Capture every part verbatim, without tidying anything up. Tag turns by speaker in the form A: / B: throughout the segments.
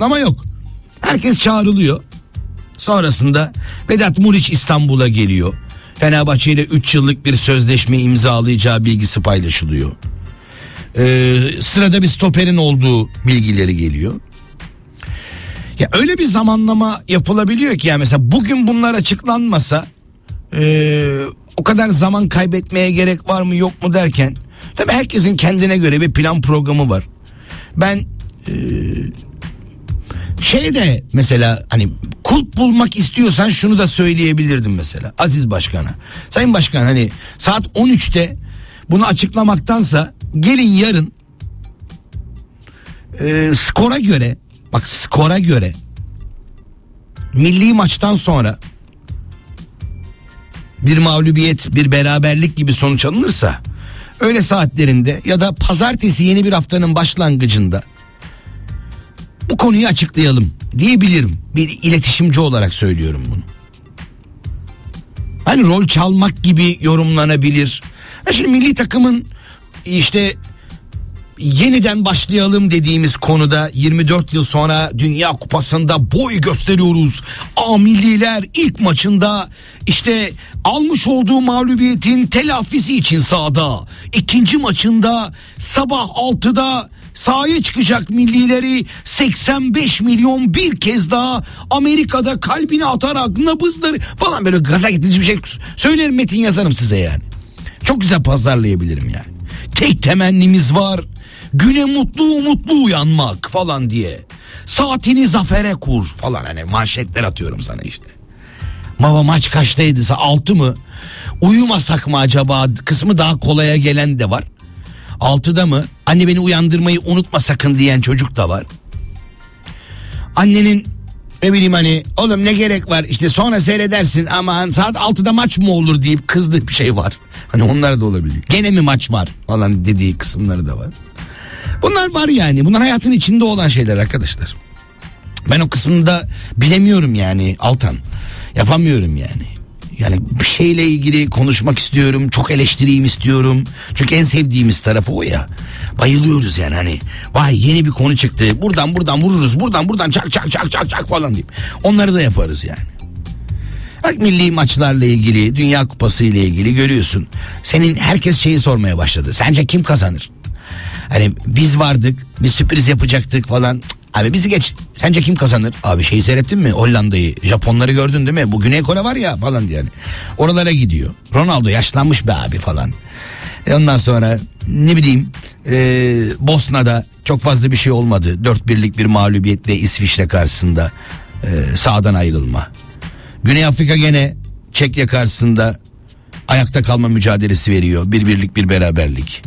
A: açıklama yok. Herkes çağrılıyor. Sonrasında Vedat Muriç İstanbul'a geliyor. Fenerbahçe ile üç yıllık bir sözleşme imzalayacağı bilgisi paylaşılıyor. Ee, sırada bir stoperin olduğu bilgileri geliyor. Ya öyle bir zamanlama yapılabiliyor ki yani mesela bugün bunlar açıklanmasa e, o kadar zaman kaybetmeye gerek var mı yok mu derken tabii herkesin kendine göre bir plan programı var. Ben e, şeyde mesela hani kulp bulmak istiyorsan şunu da söyleyebilirdim mesela Aziz Başkan'a. Sayın Başkan hani saat on üçte bunu açıklamaktansa gelin yarın e, skora göre bak skora göre milli maçtan sonra bir mağlubiyet bir beraberlik gibi sonuç alınırsa öğle saatlerinde ya da pazartesi yeni bir haftanın başlangıcında bu konuyu açıklayalım diyebilirim. Bir iletişimci olarak söylüyorum bunu. Hani rol çalmak gibi yorumlanabilir. Ya şimdi milli takımın işte yeniden başlayalım dediğimiz konuda yirmi dört yıl sonra Dünya Kupası'nda boy gösteriyoruz. A milliler ilk maçında işte almış olduğu mağlubiyetin telafisi için sahada. İkinci maçında sabah altıda sahaya çıkacak millileri seksen beş milyon bir kez daha Amerika'da kalbine atarak nabızları falan böyle gaza getirici bir şey söylerim, metin yazarım size yani. Çok güzel pazarlayabilirim yani. Tek temennimiz var. Güne mutlu umutlu uyanmak falan diye. Saatini zafere kur falan hani manşetler atıyorum sana işte. Mava maç kaçtaydısa altı mı? Uyumasak mı acaba kısmı daha kolaya gelen de var. altıda mı? Anne beni uyandırmayı unutma sakın diyen çocuk da var. Annenin ne bileyim hani oğlum ne gerek var işte sonra seyredersin aman saat altıda maç mı olur deyip kızdığı bir şey var. Hani onlar da olabilir. Gene mi maç var falan dediği kısımları da var. Bunlar var yani. Bunlar hayatın içinde olan şeyler arkadaşlar. Ben o kısmında bilemiyorum yani Altan. Yapamıyorum yani. Yani bir şeyle ilgili konuşmak istiyorum. Çok eleştireyim istiyorum. Çünkü en sevdiğimiz tarafı o ya. Bayılıyoruz yani hani. Vay yeni bir konu çıktı. Buradan buradan vururuz. Buradan buradan çak çak çak çak çak falan deyip. Onları da yaparız yani. Bak milli maçlarla ilgili, Dünya Kupası ile ilgili görüyorsun. Senin herkes şeyi sormaya başladı. Sence kim kazanır? Hani biz vardık, bir sürpriz yapacaktık falan. Abi bizi geç. Sence kim kazanır? Abi şeyi seyrettin mi? Hollanda'yı, Japonları gördün değil mi? Bu Güney Kore var ya falan diye. Yani. Oralara gidiyor. Ronaldo yaşlanmış be abi falan. E ondan sonra ne bileyim e, Bosna'da çok fazla bir şey olmadı. dört birlik bir mağlubiyetle İsviçre karşısında e, sağdan ayrılma. Güney Afrika gene Çekya karşısında ayakta kalma mücadelesi veriyor. Bir birlik bir beraberlik.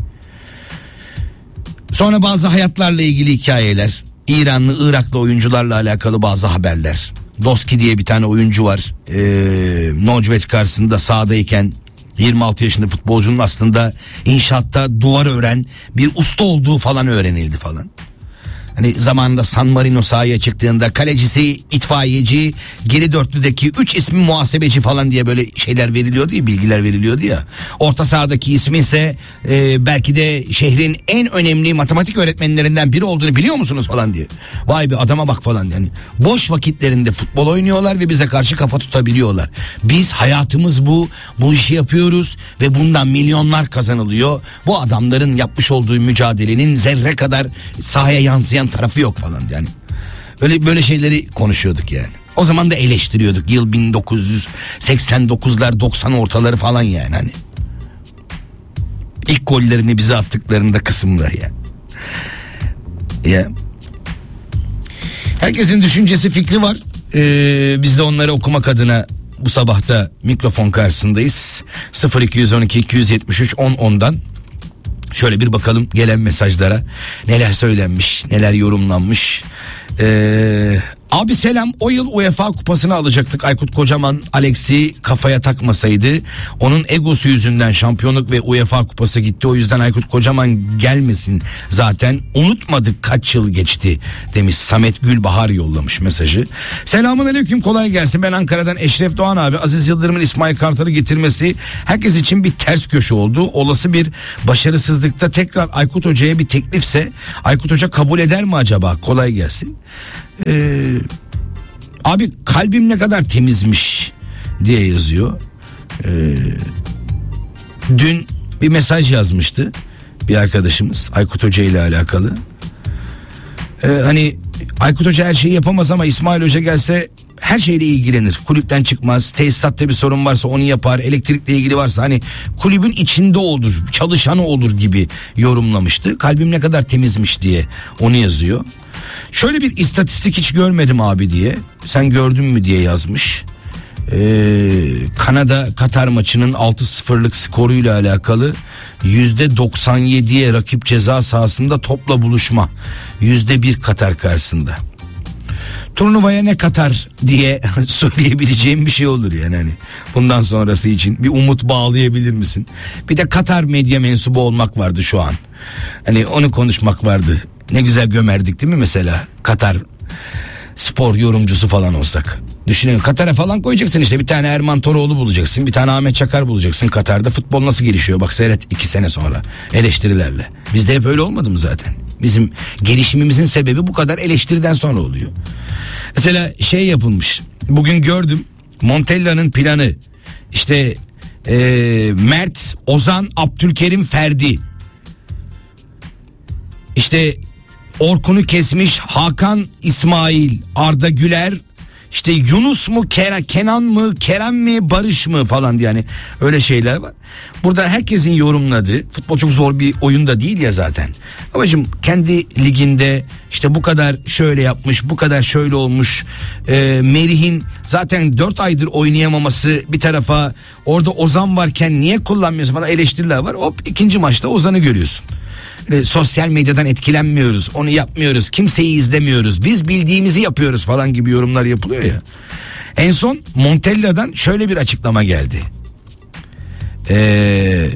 A: Sonra bazı hayatlarla ilgili hikayeler. İranlı, Iraklı oyuncularla alakalı bazı haberler. Doski diye bir tane oyuncu var. Ee, Nojveç karşısında sahadayken yirmi altı yaşında futbolcunun aslında inşaatta duvar ören bir usta olduğu falan öğrenildi falan. Hani zamanında San Marino sahaya çıktığında kalecisi itfaiyeci, geri dörtlüdeki üç ismi muhasebeci falan diye böyle şeyler veriliyordu ya, bilgiler veriliyordu ya. Orta sahadaki ismi ise e, belki de şehrin en önemli matematik öğretmenlerinden biri olduğunu biliyor musunuz falan diye. Vay be adama bak falan yani. Boş vakitlerinde futbol oynuyorlar ve bize karşı kafa tutabiliyorlar. Biz hayatımız bu, bu işi yapıyoruz ve bundan milyonlar kazanılıyor. Bu adamların yapmış olduğu mücadelenin zerre kadar sahaya yansıyan tarafı yok falan yani. Öyle böyle şeyleri konuşuyorduk yani. O zaman da eleştiriyorduk. Yıl bin dokuz yüz seksen dokuzlar doksan ortaları falan yani hani. İlk gollerini bize attıklarında kısımlar yani. Ya. Herkesin düşüncesi, fikri var. Ee, biz de onları okumak adına bu sabahta mikrofon karşısındayız. sıfır iki on iki iki yetmiş üç on ondan şöyle bir bakalım gelen mesajlara. Neler söylenmiş, neler yorumlanmış. Ee, abi selam, o yıl UEFA kupasını alacaktık. Aykut Kocaman Alex'i kafaya takmasaydı, onun egosu yüzünden şampiyonluk ve UEFA kupası gitti. O yüzden Aykut Kocaman gelmesin zaten, unutmadık kaç yıl geçti demiş. Samet Gülbahar yollamış mesajı. Selamun aleyküm, kolay gelsin. Ben Ankara'dan Eşref Doğan abi. Aziz Yıldırım'ın İsmail Kartal'ı getirmesi herkes için bir ters köşe oldu. Olası bir başarısızlıkta tekrar Aykut Hoca'ya bir teklifse Aykut Hoca kabul eder mi acaba? Kolay gelsin. Ee, abi kalbim ne kadar temizmiş diye yazıyor. Ee, dün bir mesaj yazmıştı bir arkadaşımız Aykut Hoca ile alakalı. Ee, hani Aykut Hoca her şeyi yapamaz ama İsmail Hoca gelse her şeyle ilgilenir. Kulüpten çıkmaz. Tesisatta bir sorun varsa onu yapar. Elektrikle ilgili varsa hani kulübün içinde olur, çalışanı olur gibi yorumlamıştı. Kalbim ne kadar temizmiş diye onu yazıyor. Şöyle bir istatistik hiç görmedim abi diye. Sen gördün mü diye yazmış. Ee, Kanada Katar maçının altı sıfırlık skoruyla alakalı yüzde doksan yediye rakip ceza sahasında topla buluşma, yüzde bir Katar karşısında. Turnuvaya ne katar diye söyleyebileceğim bir şey olur yani hani bundan sonrası için bir umut bağlayabilir misin? Bir de Katar medya mensubu olmak vardı şu an. Hani onu konuşmak vardı. Ne güzel gömerdik değil mi mesela Katar spor yorumcusu falan olsak. Düşünün, Katar'a falan koyacaksın işte, bir tane Erman Toroğlu bulacaksın, bir tane Ahmet Çakar bulacaksın. Katar'da futbol nasıl gelişiyor bak seyret iki sene sonra eleştirilerle. Bizde hep öyle olmadı mı zaten? Bizim gelişimimizin sebebi bu kadar eleştiriden sonra oluyor. Mesela şey yapılmış, bugün gördüm, Montella'nın planı işte ee, Mert, Ozan, Abdülkerim, Ferdi, işte Orkun'u kesmiş Hakan, İsmail, Arda Güler, işte Yunus mu Kenan, Kenan mı Kerem mi Barış mı falan diye, yani öyle şeyler var. Burada herkesin yorumladığı, futbol çok zor bir oyun da değil ya zaten. Babacığım kendi liginde işte bu kadar şöyle yapmış, bu kadar şöyle olmuş. Ee, Merih'in zaten dört aydır oynayamaması bir tarafa, orada Ozan varken niye kullanmıyorsun falan eleştiriler var. Hop ikinci maçta Ozan'ı görüyorsun. E, sosyal medyadan etkilenmiyoruz, onu yapmıyoruz, kimseyi izlemiyoruz, biz bildiğimizi yapıyoruz falan gibi yorumlar yapılıyor ya. En son Montella'dan şöyle bir açıklama geldi. Ee,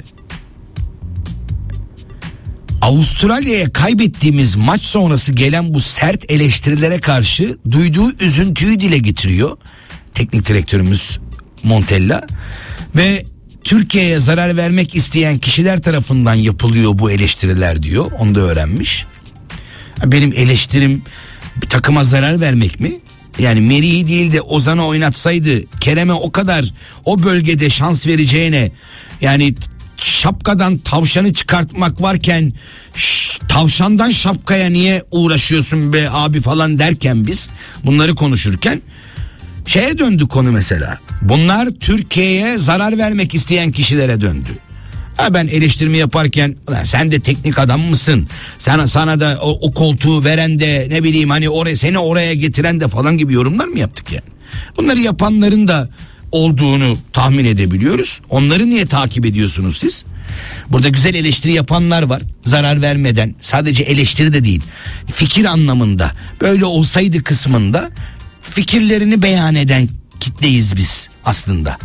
A: Avustralya'ya kaybettiğimiz maç sonrası gelen bu sert eleştirilere karşı duyduğu üzüntüyü dile getiriyor teknik direktörümüz Montella ve Türkiye'ye zarar vermek isteyen kişiler tarafından yapılıyor bu eleştiriler diyor. Onu da öğrenmiş. Benim eleştirim bir takıma zarar vermek mi? Yani Merih'i değil de Ozan'ı oynatsaydı, Kerem'e o kadar o bölgede şans vereceğine, yani şapkadan tavşanı çıkartmak varken şş, tavşandan şapkaya niye uğraşıyorsun be abi falan derken, biz bunları konuşurken şeye döndü konu mesela. Bunlar Türkiye'ye zarar vermek isteyen kişilere döndü. Ha, ben eleştirimi yaparken sen de teknik adam mısın? Sana sana da o, o koltuğu veren de ne bileyim hani oraya seni oraya getiren de falan gibi yorumlar mı yaptık yani? Bunları yapanların da olduğunu tahmin edebiliyoruz. Onları niye takip ediyorsunuz siz? Burada güzel eleştiri yapanlar var. Zarar vermeden, sadece eleştiri de değil, fikir anlamında böyle olsaydı kısmında fikirlerini beyan eden kitleyiz biz aslında.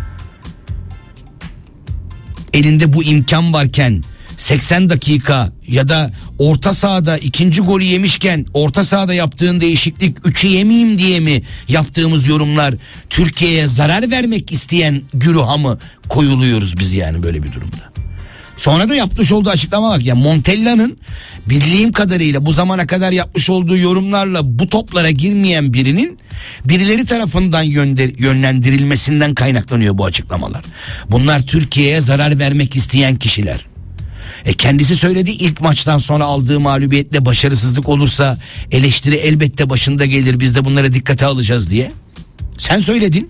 A: Elinde bu imkan varken seksen dakika ya da orta sahada ikinci golü yemişken orta sahada yaptığın değişiklik üçü yemeyeyim diye mi yaptığımız yorumlar Türkiye'ye zarar vermek isteyen güruha mı koyuluyoruz biz yani böyle bir durumda? Sonra da yapmış olduğu açıklama bak ya, Montella'nın bildiğim kadarıyla bu zamana kadar yapmış olduğu yorumlarla bu toplara girmeyen birinin birileri tarafından yönder- yönlendirilmesinden kaynaklanıyor bu açıklamalar. Bunlar Türkiye'ye zarar vermek isteyen kişiler. E kendisi söyledi, ilk maçtan sonra aldığı mağlubiyetle başarısızlık olursa eleştiri elbette başında gelir, biz de bunlara dikkate alacağız diye. Sen söyledin.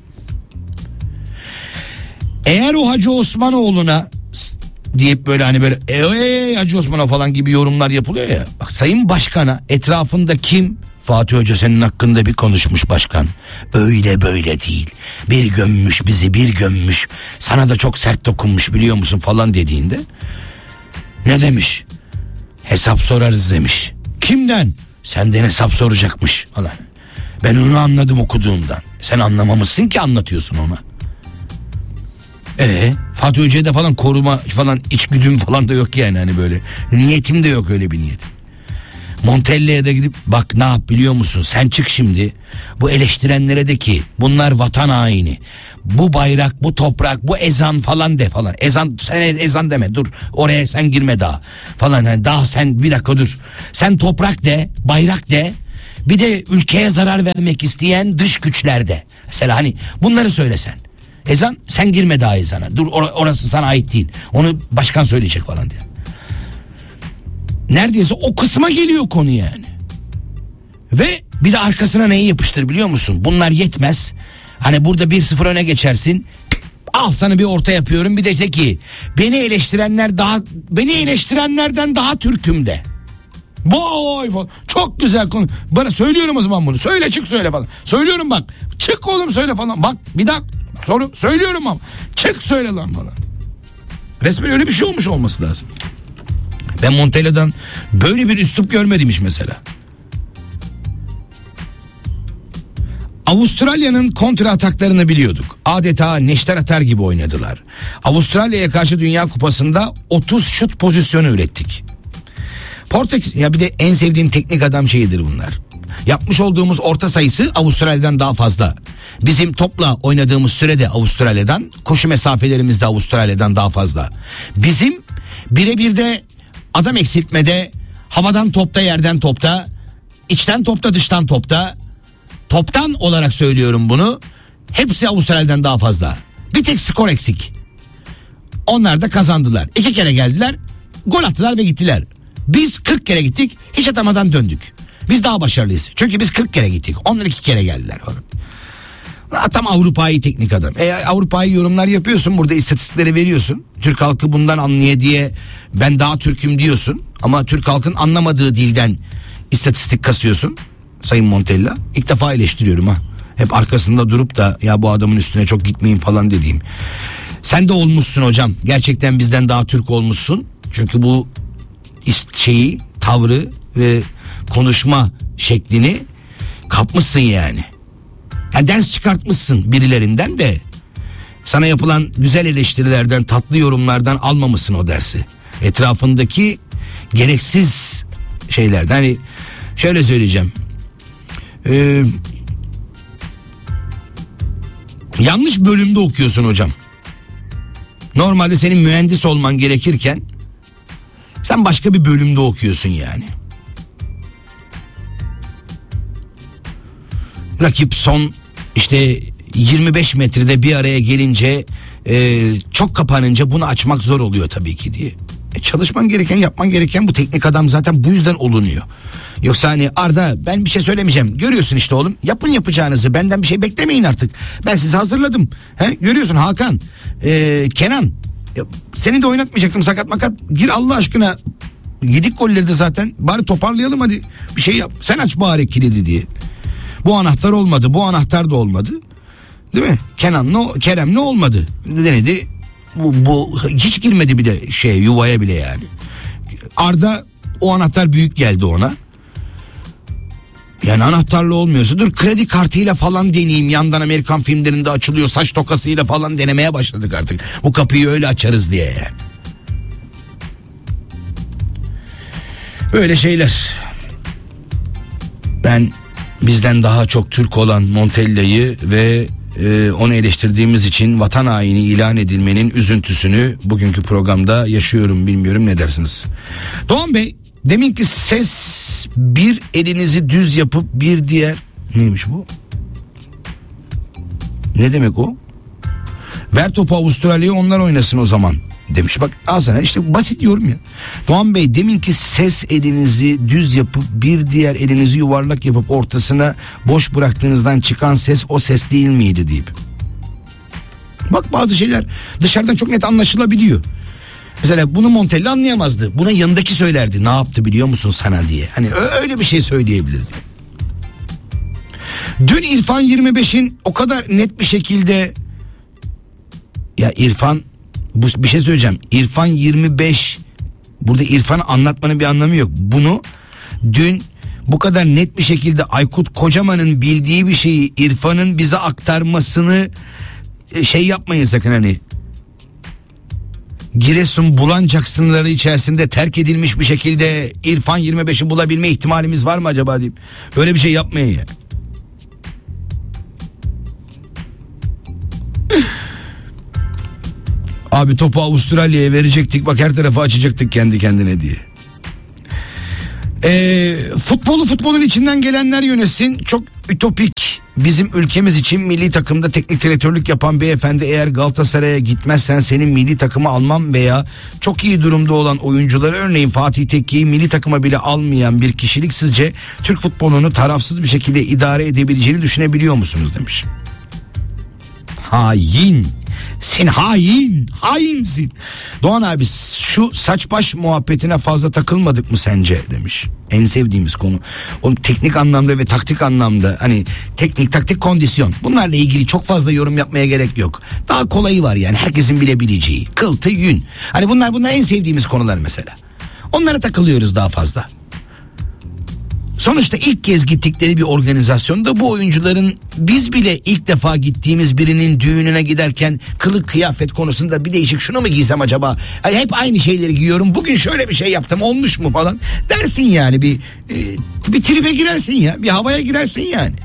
A: Eğer o Hacı Osmanoğlu'na deyip böyle hani böyle eee Hacı Osman'a falan gibi yorumlar yapılıyor ya. Bak Sayın Başkan'a etrafında kim? Fatih Hoca senin hakkında bir konuşmuş başkan. Öyle böyle değil. Bir gömmüş bizi, bir gömmüş. Sana da çok sert dokunmuş biliyor musun falan dediğinde ne demiş? Hesap sorarız demiş. Kimden? Senden hesap soracakmış falan. Ben onu anladım okuduğumdan. Sen anlamamışsın ki anlatıyorsun ona. Ee, Fatih Hoca'ya da falan koruma falan içgüdüm falan da yok yani, hani böyle niyetim de yok, öyle bir niyetim. Montella'ya da gidip bak ne yap biliyor musun, sen çık şimdi bu eleştirenlere de ki bunlar vatan haini, bu bayrak, bu toprak, bu ezan falan de falan. Ezan, sen ezan deme, dur oraya sen girme daha falan, yani daha sen bir dakika dur, sen toprak de, bayrak de, Bir de ülkeye zarar vermek isteyen dış güçlerde. Mesela hani bunları söylesen. Ezan, sen girme daha ezana. Dur, or- orası sana ait değil. Onu başkan söyleyecek falan diye. Neredeyse o kısma geliyor konu yani. Ve bir de arkasına neyi yapıştır biliyor musun? Bunlar yetmez. Hani burada bir sıfır öne geçersin. Al sana bir orta yapıyorum, bir de de ki beni eleştirenler daha beni eleştirenlerden daha Türk'üm de. Vay vay, çok güzel konu. Bana söylüyorum o zaman bunu. Söyle, çık söyle falan. Söylüyorum bak. Çık oğlum söyle falan. Bak bir dakika soru söylüyorum ama. Çık söyle lan bana. Resmen öyle bir şey olmuş olması lazım. Ben Montella'dan böyle bir üslup görmedim hiç mesela. Avustralya'nın kontra ataklarını biliyorduk. Adeta neşter atar gibi oynadılar. Avustralya'ya karşı Dünya Kupası'nda otuz şut pozisyonu ürettik. Portekiz, ya bir de en sevdiğim teknik adam şeyidir bunlar. Yapmış olduğumuz orta sayısı Avustralya'dan daha fazla. Bizim topla oynadığımız sürede Avustralya'dan, koşu mesafelerimiz de Avustralya'dan daha fazla. Bizim birebir de adam eksiltmede, havadan topta, yerden topta, içten topta, dıştan topta, toptan olarak söylüyorum bunu. Hepsi Avustralya'dan daha fazla. Bir tek skor eksik. Onlar da kazandılar. İki kere geldiler, gol attılar ve gittiler. Biz kırk kere gittik, hiç atamadan döndük. Biz daha başarılıyız. Çünkü biz kırk kere gittik. Onlar iki kere geldiler. Tam Avrupa'yı teknik adam. E, Avrupa'yı yorumlar yapıyorsun, burada istatistikleri veriyorsun. Türk halkı bundan anlıyor diye ben daha Türk'üm diyorsun. Ama Türk halkın anlamadığı dilden istatistik kasıyorsun. Sayın Montella. İlk defa eleştiriyorum ha. Hep arkasında durup da ya bu adamın üstüne çok gitmeyin falan dediğim. Sen de olmuşsun hocam. Gerçekten bizden daha Türk olmuşsun. Çünkü bu şeyi, tavrı ve konuşma şeklini kapmışsın yani. Yani ders çıkartmışsın birilerinden de. Sana yapılan güzel eleştirilerden, tatlı yorumlardan almamışsın o dersi. Etrafındaki gereksiz şeylerden. Hani şöyle söyleyeceğim. Ee, yanlış bölümde okuyorsun hocam. Normalde senin mühendis olman gerekirken sen başka bir bölümde okuyorsun yani. Rakip son işte yirmi beş metrede bir araya gelince e, çok kapanınca bunu açmak zor oluyor tabii ki diye. E, çalışman gereken, yapman gereken bu, teknik adam zaten bu yüzden olunuyor. Yoksa hani Arda ben bir şey söylemeyeceğim. Görüyorsun işte oğlum, yapın yapacağınızı, benden bir şey beklemeyin artık. Ben sizi hazırladım. He? Görüyorsun Hakan, e, Kenan. Ya, seni de oynatmayacaktım, sakat makat. Gir Allah aşkına. Yedik golleri de zaten. Bari toparlayalım hadi. Bir şey yap. Sen aç bari kilidi diye. Bu anahtar olmadı. Bu anahtar da olmadı. Değil mi? Kenan ne, Kerem ne olmadı? Denedi. Bu, bu hiç girmedi bir de şey yuvaya bile yani. Arda, o anahtar büyük geldi ona. Yani anahtarlı olmuyorsa dur kredi kartıyla falan deneyeyim. Yandan Amerikan filmlerinde açılıyor, saç tokasıyla falan denemeye başladık artık. Bu kapıyı öyle açarız diye yani. Böyle şeyler. Ben bizden daha çok Türk olan Montella'yı ve e, onu eleştirdiğimiz için vatan haini ilan edilmenin üzüntüsünü bugünkü programda yaşıyorum. Bilmiyorum ne dersiniz? Doğan Bey, deminki ses, bir elinizi düz yapıp bir diğer, neymiş bu? Ne demek o? Ver topu Avustralya'ya, onlar oynasın o zaman demiş. Bak al sana işte basit yorum ya. Doğan Bey, deminki ses elinizi düz yapıp bir diğer elinizi yuvarlak yapıp ortasına boş bıraktığınızdan çıkan ses o ses değil miydi deyip. Bak bazı şeyler dışarıdan çok net anlaşılabiliyor. Mesela bunu Montella anlayamazdı. Buna yanındaki söylerdi. Ne yaptı biliyor musun sana diye. Hani öyle bir şey söyleyebilirdi. Dün İrfan yirmi beşin o kadar net bir şekilde, ya İrfan, bu bir şey söyleyeceğim. İrfan yirmi beş, burada İrfan'ı anlatmanın bir anlamı yok. Bunu dün bu kadar net bir şekilde Aykut Kocaman'ın bildiği bir şeyi İrfan'ın bize aktarmasını şey yapmayın sakın, hani Giresun Bulancak sınırları içerisinde terk edilmiş bir şekilde İrfan yirmi beşi bulabilme ihtimalimiz var mı acaba deyip öyle bir şey yapmayın ya. Abi topu Avustralya'ya verecektik, bak her tarafı açacaktık kendi kendine diye. Ee, futbolu futbolun içinden gelenler yönetsin. Çok ütopik. Bizim ülkemiz için milli takımda teknik direktörlük yapan beyefendi, eğer Galatasaray'a gitmezsen senin milli takımı almam veya çok iyi durumda olan oyuncuları, örneğin Fatih Tekke'yi milli takıma bile almayan bir kişilik sizce Türk futbolunu tarafsız bir şekilde idare edebileceğini düşünebiliyor musunuz demiş. Hain. Sen hain. Hainsin. Doğan abi, şu saç baş muhabbetine fazla takılmadık mı sence demiş. En sevdiğimiz konu. Oğlum, teknik anlamda ve taktik anlamda, hani teknik taktik kondisyon, bunlarla ilgili çok fazla yorum yapmaya gerek yok. Daha kolayı var yani, herkesin bilebileceği. Kıltı yün. Hani bunlar bunlar en sevdiğimiz konular mesela. Onlara takılıyoruz daha fazla. Sonuçta ilk kez gittikleri bir organizasyonda bu oyuncuların, biz bile ilk defa gittiğimiz birinin düğününe giderken kılık kıyafet konusunda bir değişik, şunu mu giysem acaba? Ay, hep aynı şeyleri giyiyorum. Bugün şöyle bir şey yaptım, olmuş mu falan dersin yani, bir e, bir tribe girersin ya, bir havaya girersin yani.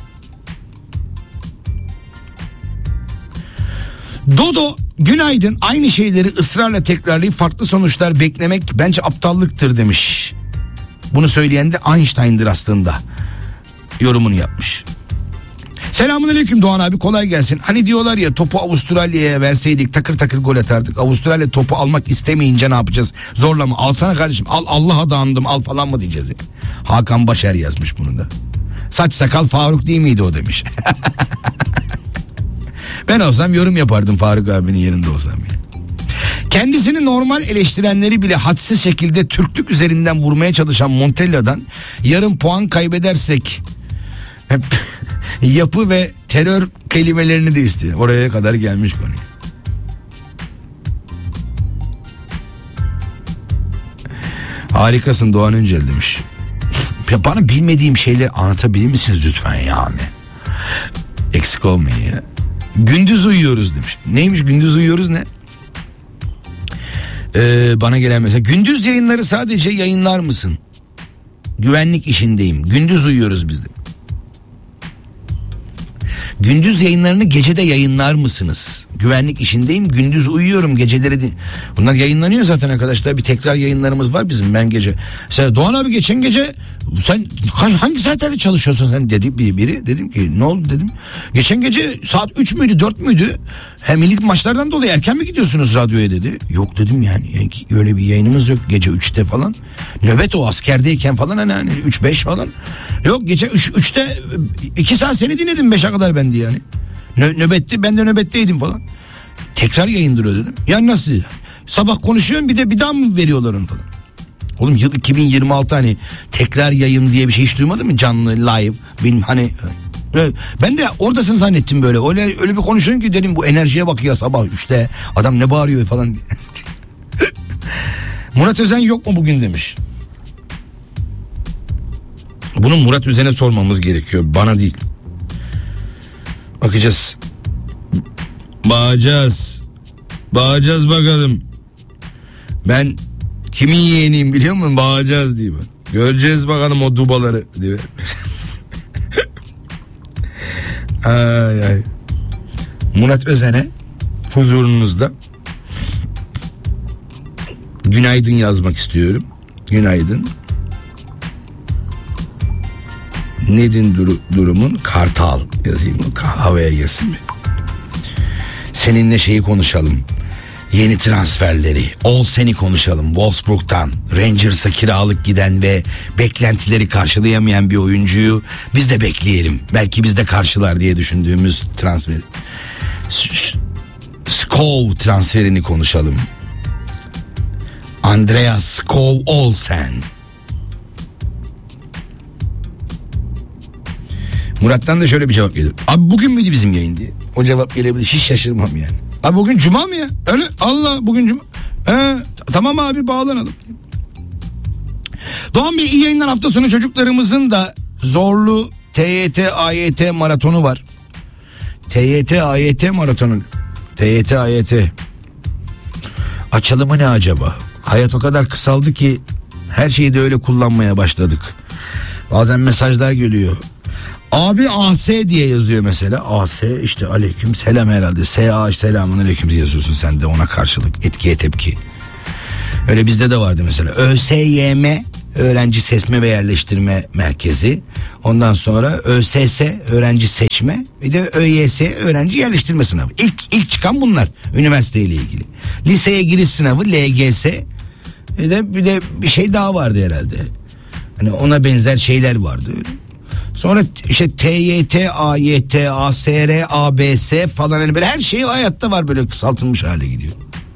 A: Dodo günaydın, aynı şeyleri ısrarla tekrarlayıp farklı sonuçlar beklemek bence aptallıktır demiş. Bunu söyleyen de Einstein'dır aslında. Yorumunu yapmış. Selamünaleyküm Doğan abi, kolay gelsin. Hani diyorlar ya, topu Avustralya'ya verseydik takır takır gol atardık. Avustralya topu almak istemeyince ne yapacağız? Zorla mı? Alsana kardeşim, al, Allah'a dağındım al falan mı diyeceğiz? Yani? Hakan Başer yazmış bunu da. Saç sakal Faruk değil miydi o demiş. Ben olsam yorum yapardım Faruk abinin yerinde olsam yani. Kendisini normal eleştirenleri bile hadsiz şekilde Türklük üzerinden vurmaya çalışan Montella'dan yarım puan kaybedersek hep yapı ve terör kelimelerini de istiyor. Oraya kadar gelmiş konu. Harikasın Doğan Öncel demiş. Ya bana bilmediğim şeyleri anlatabilir misiniz lütfen yani? Eksik olmayın ya. Gündüz uyuyoruz demiş. Neymiş gündüz uyuyoruz ne? Ee, bana gelen mesela, gündüz yayınları sadece yayınlar mısın? Güvenlik işindeyim. Gündüz uyuyoruz biz de. Gündüz yayınlarını gecede yayınlar mısınız? Güvenlik işindeyim, gündüz uyuyorum, geceleri de... Bunlar yayınlanıyor zaten arkadaşlar, bir tekrar yayınlarımız var bizim, ben gece. Mesela Doğan abi geçen gece sen hangi saatlerde çalışıyorsun sen dedi bir biri. Dedim ki ne oldu dedim. Geçen gece saat üç müydü dört müydü? Hem milli maçlardan dolayı erken mi gidiyorsunuz radyoya dedi. Yok dedim yani, öyle bir yayınımız yok gece üçte falan. Nöbet o, askerdeyken falan hani, hani üç beş falan. Yok gece üç üçte iki saat seni dinledim beşe kadar ben diye yani. Nö- nöbetti, ben de nöbetteydim falan. Tekrar yayındırıyor dedim. Ya nasıl? Sabah konuşuyorum, bir de bir daha mı veriyorlar onu falan. Oğlum yıl iki bin yirmi altı, hani tekrar yayın diye bir şey hiç duymadın mı? Canlı, live, benim hani... Ben de oradasın zannettim böyle. Öyle öyle bir konuşuyorsun ki dedim, bu enerjiye bak ya, sabah üçte adam ne bağırıyor falan. Murat Özen yok mu bugün demiş. Bunu Murat Özen'e sormamız gerekiyor, bana değil. Bakacağız. Bağacağız. Bağacağız bakalım. Ben kimin yeğeniyim biliyor musun? Bağacağız diye. Göreceğiz bakalım o dubaları diye. Ay ay. Murat Özen'e huzurunuzda günaydın yazmak istiyorum. Günaydın. Nedir dur- durumun? Kartal yazayım. Havaya gelsin mi? Seninle şeyi konuşalım. Yeni transferleri. Olsen'i konuşalım. Wolfsburg'dan Rangers'a kiralık giden ve beklentileri karşılayamayan bir oyuncuyu biz de bekleyelim. Belki biz de karşılar diye düşündüğümüz transfer. Skov transferini konuşalım. Andreas Skov Olsen. Murat'tan da şöyle bir cevap gelir. Abi bugün müydü bizim yayın diye. O cevap gelebilir, hiç şaşırmam yani. Abi bugün cuma mı ya? Öyle Allah, bugün cuma. He, tamam abi, bağlanalım. Doğan Bey iyi yayınlar, hafta sonu çocuklarımızın da zorlu T Y T A Y T maratonu var. T Y T A Y T maratonu. T Y T A Y T. Açılımı ne acaba? Hayat o kadar kısaldı ki her şeyi de öyle kullanmaya başladık. Bazen mesajlar geliyor. Abi A S diye yazıyor mesela. A S işte aleyküm selam herhalde. S A selamun aleyküm yazıyorsun sen de, ona karşılık etkiye tepki. Öyle bizde de vardı mesela. Ö S Y M Öğrenci Seçme ve Yerleştirme Merkezi. Ondan sonra ÖSS öğrenci seçme, bir de ÖYS öğrenci yerleştirme sınavı. İlk ilk çıkan bunlar üniversiteyle ilgili. Liseye giriş sınavı L G S. Bir de bir de bir şey daha vardı herhalde. Hani ona benzer şeyler vardı öyle. Sonra işte T Y T, A Y T, A S R, A B S falan, hani böyle her şey hayatta var, böyle kısaltılmış hale gidiyor.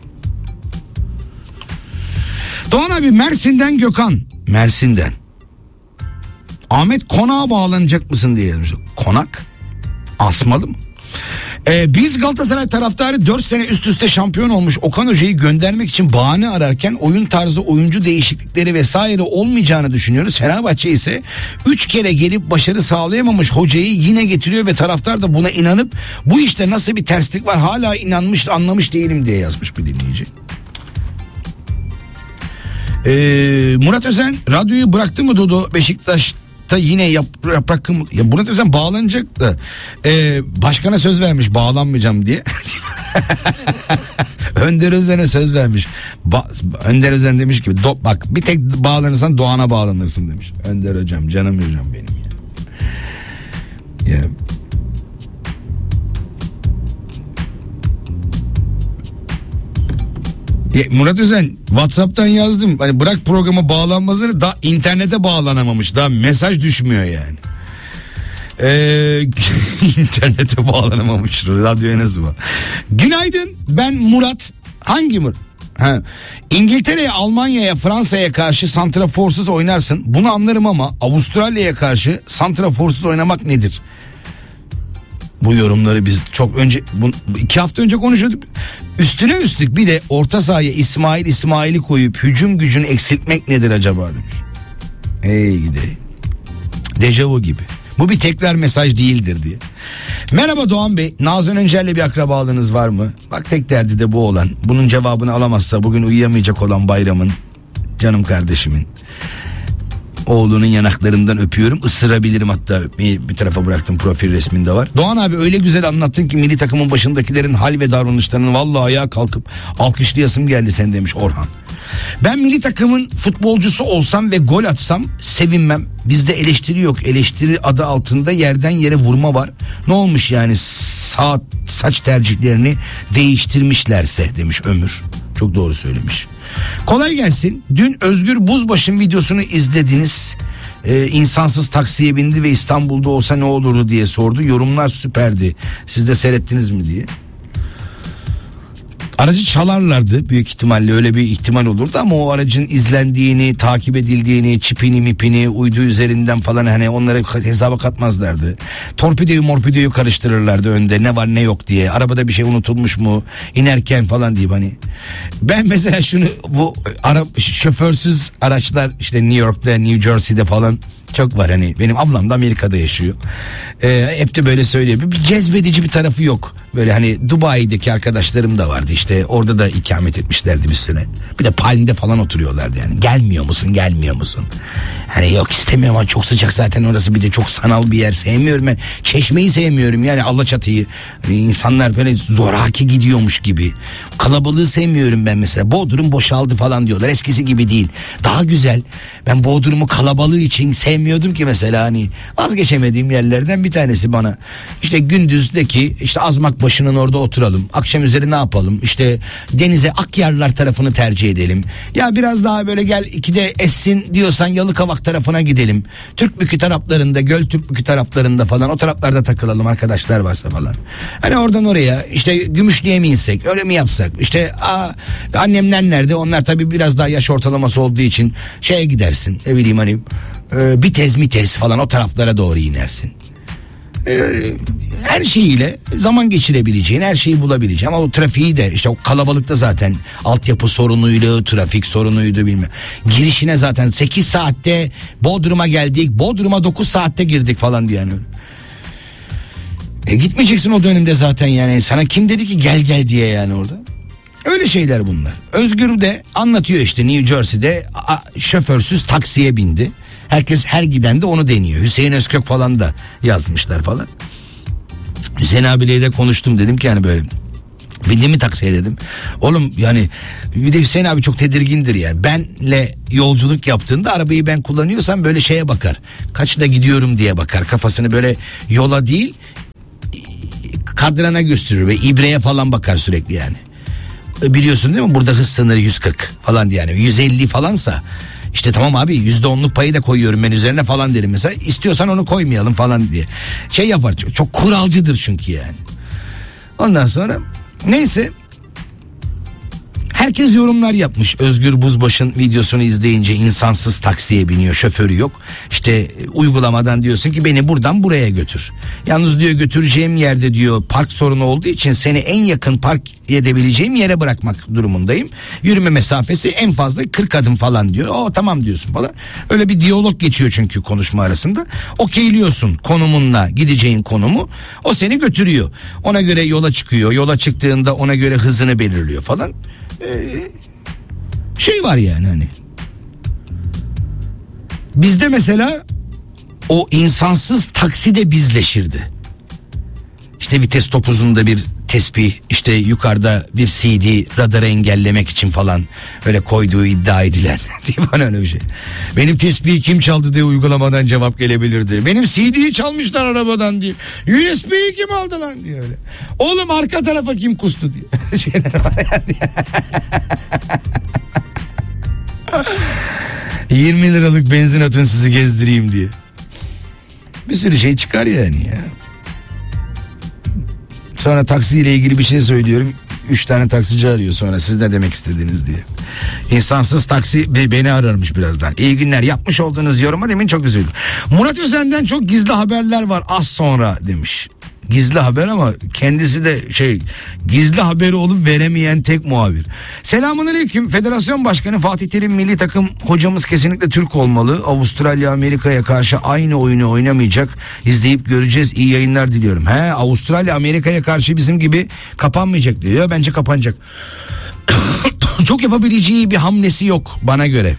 A: Doğan abi, Mersin'den Gökhan. Mersin'den. Ahmet, konağa bağlanacak mısın diye yazmış. Konak? Asmalı mı? Ee, biz Galatasaray taraftarı dört sene üst üste şampiyon olmuş Okan Hoca'yı göndermek için bahane ararken oyun tarzı, oyuncu değişiklikleri vesaire olmayacağını düşünüyoruz. Fenerbahçe ise üç kere gelip başarı sağlayamamış hocayı yine getiriyor ve taraftar da buna inanıp bu işte nasıl bir terslik var hala inanmış anlamış değilim diye yazmış bir dinleyici. Ee, Murat Özen, radyoyu bıraktı mı Dodo? Beşiktaş'ta yine yap, yaprak mı? Ya Murat Özen bağlanacak da e, başkana söz vermiş bağlanmayacağım diye. Önder Özen'e söz vermiş. Ba- Önder Özen demiş ki do- bak bir tek bağlanırsan Doğan'a bağlanırsın demiş. Önder hocam, canım hocam benim ya. Ya. Ya Murat Özen, WhatsApp'tan yazdım. Hani bırak programa bağlanmasını, daha internete bağlanamamış. Daha mesaj düşmüyor yani. Ee, internete bağlanamamış. Radyoya nasıl var? Günaydın, ben Murat. Hangi Murat? Ha. İngiltere'ye, Almanya'ya, Fransa'ya karşı santraforsuz oynarsın. Bunu anlarım ama Avustralya'ya karşı santraforsuz oynamak nedir? Bu yorumları biz çok önce, bu, iki hafta önce konuşuyorduk. Üstüne üstlük bir de orta sahaya İsmail İsmail'i koyup hücum gücünü eksiltmek nedir acaba demiş. Hey gidi. Dejavu gibi. Bu bir tekrar mesaj değildir diye. Merhaba Doğan Bey. Nazan Öncel'le bir akrabalığınız var mı? Bak tek derdi de bu olan. Bunun cevabını alamazsa bugün uyuyamayacak olan Bayram'ın, canım kardeşimin, oğlunun yanaklarından öpüyorum. Isırabilirim hatta, öpmeyi bir tarafa bıraktım, profil resminde var. Doğan abi öyle güzel anlattın ki milli takımın başındakilerin hal ve davranışlarını vallahi ayağa kalkıp alkışlayasım geldi sen demiş Orhan. Ben milli takımın futbolcusu olsam ve gol atsam sevinmem. Bizde eleştiri yok. Eleştiri adı altında yerden yere vurma var. Ne olmuş yani, sağ saç tercihlerini değiştirmişlerse demiş Ömür. Çok doğru söylemiş. Kolay gelsin. Dün Özgür Buzbaş'ın videosunu izlediniz. Ee, insansız taksiye bindi ve İstanbul'da olsa ne olurdu diye sordu. Yorumlar süperdi. Siz de seyrettiniz mi diye. Aracı çalarlardı büyük ihtimalle, öyle bir ihtimal olurdu ama o aracın izlendiğini, takip edildiğini, çipini mipini uydu üzerinden falan, hani onları hesaba katmazlardı. Torpidoyu morpidoyu karıştırırlardı önde, ne var ne yok diye, arabada bir şey unutulmuş mu inerken falan diye. Hani ben mesela şunu, bu ara, şoförsüz araçlar işte New York'ta, New Jersey'de falan çok var. Hani benim ablam da Amerika'da yaşıyor. Ee, hep de böyle söylüyor. Bir cezbedici bir tarafı yok. Böyle hani Dubai'deki arkadaşlarım da vardı. İşte orada da ikamet etmişlerdi bir sene. Bir de Palm'de falan oturuyorlardı yani. Gelmiyor musun, gelmiyor musun? Hani yok istemiyorum ama çok sıcak zaten orası. Bir de çok sanal bir yer. Sevmiyorum ben. Çeşmeyi sevmiyorum yani, Alaçatı'yı. Hani insanlar böyle zoraki gidiyormuş gibi. Kalabalığı sevmiyorum ben mesela. Bodrum boşaldı falan diyorlar. Eskisi gibi değil. Daha güzel. Ben Bodrum'u kalabalığı için sevmiyordum ki mesela, hani vazgeçemediğim yerlerden bir tanesi bana. İşte gündüzdeki işte Azmakbaşı'nın orada oturalım. Akşam üzeri ne yapalım? İşte denize, Akyarlar tarafını tercih edelim. Ya biraz daha böyle gel ikide essin diyorsan Yalıkavak tarafına gidelim. Türkbükü taraflarında, Göl Türkbükü taraflarında falan, o taraflarda takılalım arkadaşlar varsa falan. Hani oradan oraya işte Gümüşlü'ye mi insek, öyle mi yapsak? İşte aa, annemler nerede? Onlar tabii biraz daha yaş ortalaması olduğu için şeye gidersin. Ne bileyim hani e, Bitez Mitez falan, o taraflara doğru inersin. Her şeyiyle zaman geçirebileceğin, her şeyi bulabileceğin, ama o trafiği de işte o kalabalıkta zaten altyapı sorunuydu, trafik sorunuydu bilmem. Girişine zaten sekiz saatte Bodrum'a geldik, Bodrum'a dokuz saatte girdik falan diye yani. E gitmeyeceksin o dönemde zaten yani, sana kim dedi ki gel gel diye yani orada. Öyle şeyler bunlar. Özgür de anlatıyor işte, New Jersey'de a, şoförsüz taksiye bindi. Herkes, her giden de onu deniyor. Hüseyin Özkök falan da yazmışlar falan. Hüseyin abiyle de konuştum, dedim ki yani böyle Bindin mi taksiye dedim. Oğlum yani bir de Hüseyin abi çok tedirgindir yani. Benle yolculuk yaptığında arabayı ben kullanıyorsam böyle şeye bakar. Kaçta gidiyorum diye bakar. Kafasını böyle yola değil kadrana gösterir ve ibreye falan bakar sürekli yani. Biliyorsun değil mi? Burada hız sınırı yüz kırk falan diye yani. yüz elli falansa işte tamam abi yüzde onluk payı da koyuyorum ben üzerine falan derim mesela. İstiyorsan onu koymayalım falan diye. Şey yapar çok, çok kuralcıdır çünkü yani. Ondan sonra neyse. Herkes yorumlar yapmış. Özgür Buzbaş'ın videosunu izleyince insansız taksiye biniyor, şoförü yok. İşte uygulamadan diyorsun ki beni buradan buraya götür. Yalnız diyor götüreceğim yerde diyor park sorunu olduğu için seni en yakın park edebileceğim yere bırakmak durumundayım. Yürüme mesafesi en fazla kırk adım falan diyor. O tamam diyorsun falan. Öyle bir diyalog geçiyor çünkü konuşma arasında. Okeyliyorsun konumunla gideceğin konumu. O seni götürüyor. Ona göre yola çıkıyor. Yola çıktığında ona göre hızını belirliyor falan. Şey var yani hani bizde mesela o insansız taksi de bizleşirdi. İşte vites topuzunda bir tespih, işte yukarıda bir C D radarı engellemek için falan öyle koyduğu iddia edilen değil mi öyle bir şey. Benim tespihi kim çaldı diye uygulamadan cevap gelebilirdi. Benim C D'yi çalmışlar arabadan diye. U S B'yi kim aldı lan diye öyle. Oğlum arka tarafa kim kustu diye. Şeyler var ya diye. yirmi liralık benzin atın sizi gezdireyim diye. Bir sürü şey çıkar yani ya. Sonra taksiyle ilgili bir şey söylüyorum. Üç tane taksici arıyor sonra siz ne demek istediniz diye. İnsansız taksi beni ararmış birazdan. İyi günler, yapmış olduğunuz yoruma demin çok üzüldüm. Murat Özen'den çok gizli haberler var az sonra demiş. Gizli haber ama kendisi de şey gizli haberi olup veremeyen tek muhabir. Selamünaleyküm. Federasyon Başkanı Fatih Terim milli takım hocamız kesinlikle Türk olmalı. Avustralya Amerika'ya karşı aynı oyunu oynamayacak. İzleyip göreceğiz. İyi yayınlar diliyorum. He, Avustralya Amerika'ya karşı bizim gibi kapanmayacak diyor. Bence kapanacak. Çok yapabileceği bir hamlesi yok bana göre.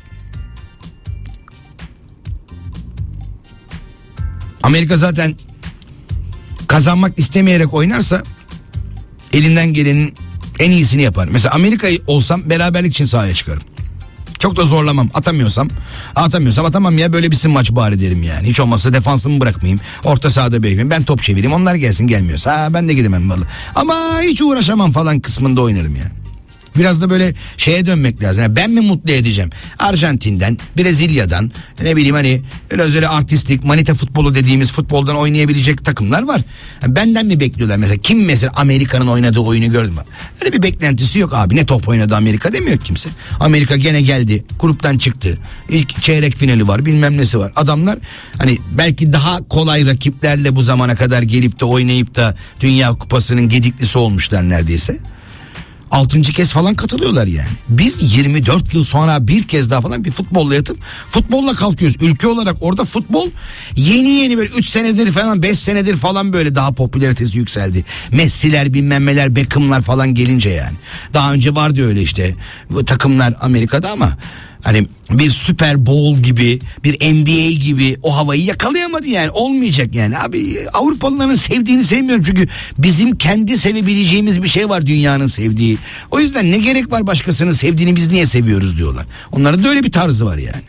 A: Amerika zaten kazanmak istemeyerek oynarsa elinden gelenin en iyisini yapar. Mesela Amerika olsam beraberlik için sahaya çıkarım. Çok da zorlamam. Atamıyorsam atamıyorsam atamam ya, böyle bitsin maç bari derim yani. Hiç olmazsa defansımı bırakmayayım. Orta sahada bekleyeyim. Ben top çevireyim. Onlar gelsin, gelmiyorsa ha, ben de gidemem vallahi. Ama hiç uğraşamam falan kısmında oynarım yani. Biraz da böyle şeye dönmek lazım. Yani ben mi mutlu edeceğim? Arjantin'den, Brezilya'dan, ne bileyim hani öyle öyle artistik, manita futbolu dediğimiz futboldan oynayabilecek takımlar var. Yani benden mi bekliyorlar mesela? Kim mesela Amerika'nın oynadığı oyunu gördü mü? Öyle bir beklentisi yok abi. Ne top oynadı Amerika demiyor kimse. Amerika gene geldi, gruptan çıktı. İlk çeyrek finali var, bilmem nesi var. Adamlar hani belki daha kolay rakiplerle bu zamana kadar gelip de oynayıp da Dünya Kupası'nın gediklisi olmuşlar neredeyse. Altıncı kez falan katılıyorlar yani. Biz yirmi dört yıl sonra bir kez daha falan bir futbolla yatıp futbolla kalkıyoruz. Ülke olarak orada futbol yeni yeni böyle üç senedir falan beş senedir falan böyle daha popülaritesi yükseldi. Messi'ler bilmem neler Beckham'lar falan gelince yani. Daha önce vardı öyle işte bu takımlar Amerika'da ama hani bir Super Bowl gibi, bir N B A gibi o havayı yakalayamadı yani. Olmayacak yani. Abi Avrupalıların sevdiğini sevmiyorum çünkü bizim kendi sevebileceğimiz bir şey var dünyanın sevdiği. O yüzden ne gerek var başkasının sevdiğini biz niye seviyoruz diyorlar. Onların da öyle bir tarzı var yani.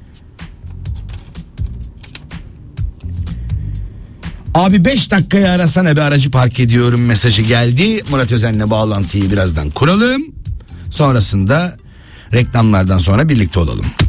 A: Abi beş dakikaya arasana bir aracı park ediyorum mesajı geldi. Murat Özen'le bağlantıyı birazdan kuralım. Sonrasında reklamlardan sonra birlikte olalım.